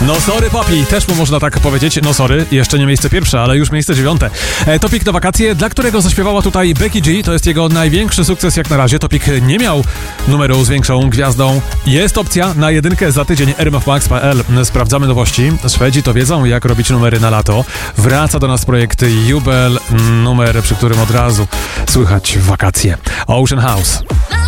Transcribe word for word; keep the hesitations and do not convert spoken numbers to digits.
No sorry papi, też mu można tak powiedzieć. No sorry, jeszcze nie miejsce pierwsze, ale już miejsce dziewiąte. E, Topik na wakacje, dla którego zaśpiewała tutaj Becky G. To jest jego największy sukces jak na razie. Topik nie miał numeru z większą gwiazdą. Jest opcja na jedynkę za tydzień. r m f max kropka p l. Sprawdzamy nowości. Szwedzi to wiedzą, jak robić numery na lato. Wraca do nas projekt Jubel, numer, przy którym od razu słychać wakacje. Ocean House.